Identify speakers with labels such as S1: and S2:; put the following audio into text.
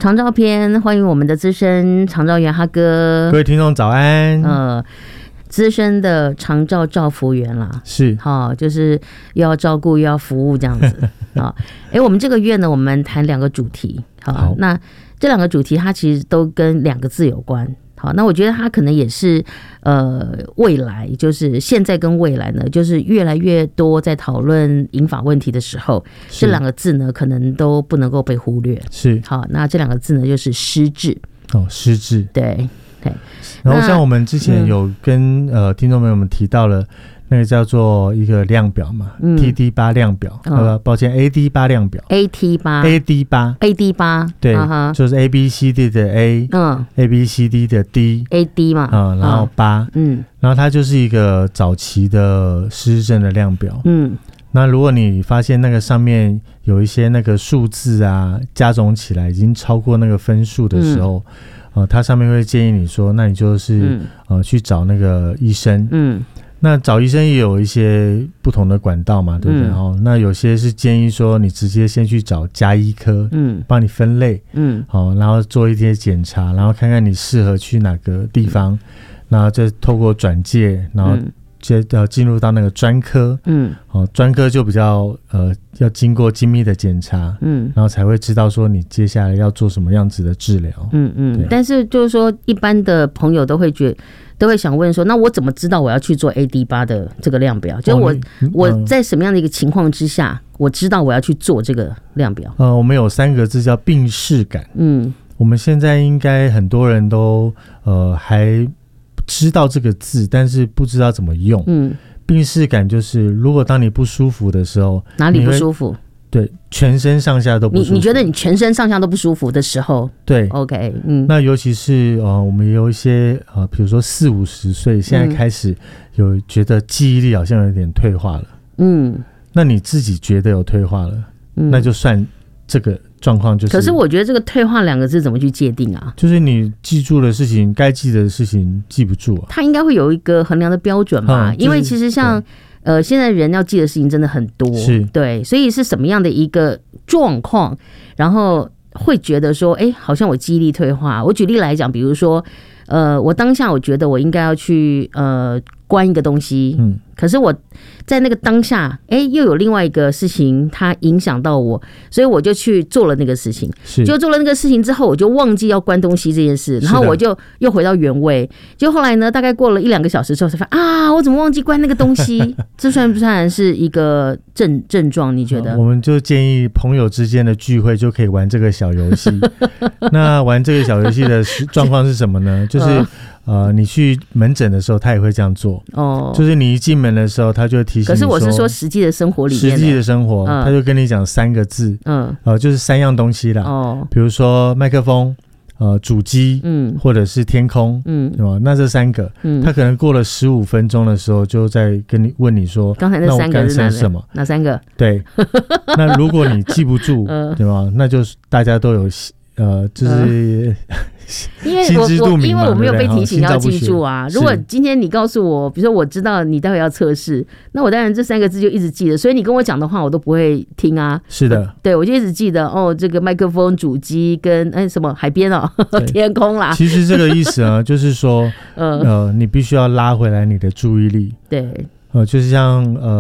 S1: 长照篇，欢迎我们的资深长照员哈哥。
S2: 各位听众早安。
S1: 资深的长照照服员啦，
S2: 是
S1: 就是又要照顾又要服务这样子。我们这个月呢，我们谈2个主题。好，那这2个主题它其实都跟2个字有关。好，那我觉得它可能也是未来，就是现在跟未来呢，就是越来越多在讨论银发问题的时候，这2个字呢可能都不能够被忽略。
S2: 是，
S1: 好，那这2个字呢就是失智。
S2: 失智，
S1: 对。
S2: 然后像我们之前有跟听众朋友们提到了那个叫做一个量表嘛，TD8 量表，抱歉 AD8 量表 AD8，对，就是 ABCD 的 A，ABCD 的 D，AD
S1: 嘛，
S2: 然后8，然后它就是一个早期的失智症的量表，那如果你发现那个上面有一些那个数字啊加总起来已经超过那个分数的时候，它上面会建议你说，那你就是去找那个医生。那找医生也有一些不同的管道嘛，对不对？那有些是建议说你直接先去找家医科，帮你分类，然后做一些检查，然后看看你适合去哪个地方，然后再透过转介，然后进入到那个专科，专科就比较要经过精密的检查，然后才会知道说你接下来要做什么样子的治疗。
S1: 但是就是说，一般的朋友都会想问说，那我怎么知道我要去做 AD8 的这个量表？就我在什么样的一个情况之下，我知道我要去做这个量表？
S2: 我们有3个字叫病识感。我们现在应该很多人都还知道这个字，但是不知道怎么用。病识感就是如果当你不舒服的时候，
S1: 哪里不舒服？对，
S2: 全身上下都不舒服。
S1: 你觉得你全身上下都不舒服的时候，
S2: 对
S1: ，OK，
S2: 那尤其是我们也有一些比如说40-50岁，现在开始有觉得记忆力好像有点退化了。那你自己觉得有退化了，那就算这个状况就是。
S1: 可是我觉得这个退化2个字怎么去界定啊？
S2: 就是你记住的事情，该记的事情记不住啊。
S1: 它应该会有一个衡量的标准吧？因为其实像现在人要记的事情真的很多，
S2: 是，对，
S1: 所以是什么样的一个状况，然后会觉得说，好像我记忆力退化。我举例来讲，比如说，我当下我觉得我应该要去关一个东西，可是我在那个当下，又有另外一个事情它影响到我，所以我就去做了那个事情。就做了那个事情之后，我就忘记要关东西这件事，然后我就又回到原位。就后来呢，大概过了1-2个小时之后，才发现我怎么忘记关那个东西？这算不算是一个症状？你觉得？
S2: 我们就建议朋友之间的聚会就可以玩这个小游戏。那玩这个小游戏的状况是什么呢？就是你去门诊的时候，他也会这样做。就是你一进门的时候，他就会提醒你说。可是
S1: 我是说实际的生活里面，
S2: 实际的生活，他就跟你讲3个字，就是3样东西啦。比如说麦克风、主机，或者是天空，那这3个，他可能过了15分钟的时候，就在问你说，
S1: 刚才那3个是什么？哪3个？
S2: 对，那如果你记不住，对吧？那就是大家都有就是
S1: 因为我没有被提醒要记住啊。如果今天你告诉我，比如说我知道你待会要测试，那我当然这3个字就一直记得，所以你跟我讲的话我都不会听啊。
S2: 是的，
S1: 对，我就一直记得这个麦克风、主机跟什么海边天空啦。
S2: 其实这个意思呢，就是说你必须要拉回来你的注意力。
S1: 对，
S2: 就是像